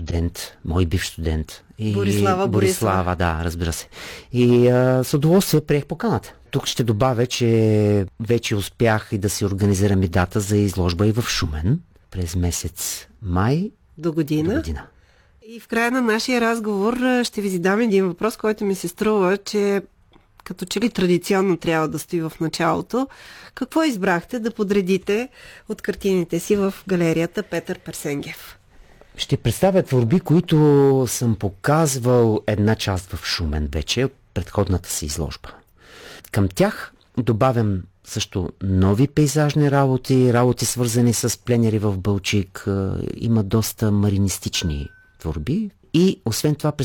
студент, мой бивш студент. И Борислава, да, разбира се. И с удоволствие приех поканата. Тук ще добавя, че вече успях и да си организирам и дата за изложба и в Шумен през месец май до година. И в края на нашия разговор ще ви задам един въпрос, който ми се струва, че като че ли традиционно трябва да стои в началото. Какво избрахте да подредите от картините си в галерията Петър Персенгев? Ще представя творби, които съм показвал една част в Шумен вече от предходната си изложба. Към тях добавям също нови пейзажни работи свързани с пленери в Балчик. Има доста маринистични творби и освен това